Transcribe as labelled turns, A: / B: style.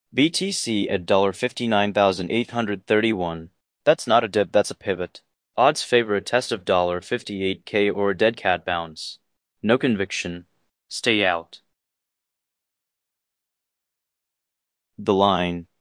A: BTC at $59,831. That's not a dip, that's a pivot. Odds favor a test of $58K or a dead cat bounce. No conviction. Stay out. The line.